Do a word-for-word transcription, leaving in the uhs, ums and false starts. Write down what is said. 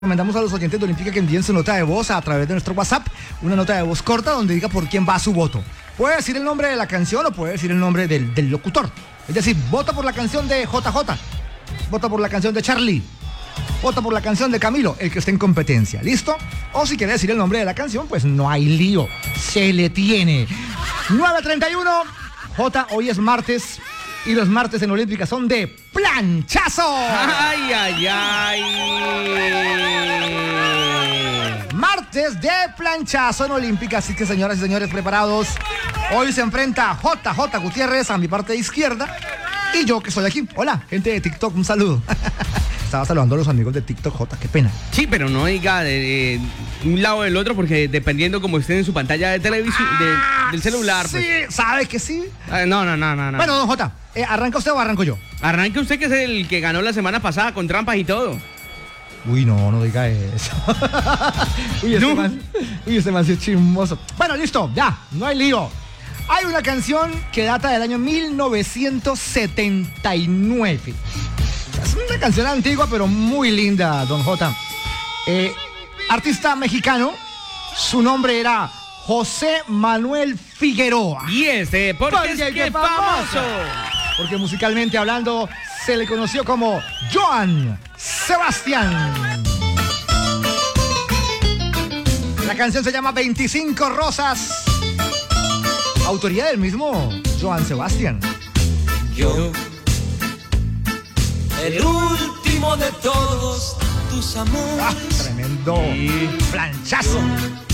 Recomendamos a los oyentes de Olímpica que envíen su nota de voz a través de nuestro WhatsApp, una nota de voz corta donde diga por quién va su voto. Puede decir el nombre de la canción o puede decir el nombre del, del locutor. Es decir, vota por la canción de J J, vota por la canción de Charlie, vota por la canción de Camilo, el que esté en competencia, ¿listo? O si quiere decir el nombre de la canción, pues no hay lío, se le tiene. nueve treinta y uno, J, hoy es martes. Y los martes en Olímpica son de planchazo. Ay, ay, ay. Martes de planchazo en Olímpica. Así que, señoras y señores, preparados. Hoy se enfrenta J J Gutiérrez a mi parte izquierda. Y yo que soy aquí. Hola, gente de TikTok, un saludo. Estaba saludando a los amigos de TikTok, J, qué pena. Sí, pero no diga de, de un lado o del otro, porque dependiendo como estén en su pantalla de televisión, Ah, de, del celular. Sí, pues. ¿sabe que sí? Ah, no, no, no, no, no. Bueno, don J, eh, ¿arranca usted o arranco yo? Arranque usted, que es el que ganó la semana pasada con trampas y todo. Uy, no, no diga eso. Uy, este No. man, uy, este man sí es chismoso. Bueno, listo, ya, no hay lío. Hay una canción que data del año mil novecientos setenta y nueve. Es una canción antigua, pero muy linda, don J. Eh, artista mexicano, su nombre era José Manuel Figueroa. Y este, porque, Porque es qué que famoso. famoso. Porque musicalmente hablando, se le conoció como Joan Sebastián. La canción se llama veinticinco Rosas. Autoría del mismo Joan Sebastián. Yo, el último de todos tus amores. Ah, tremendo Sí. planchazo.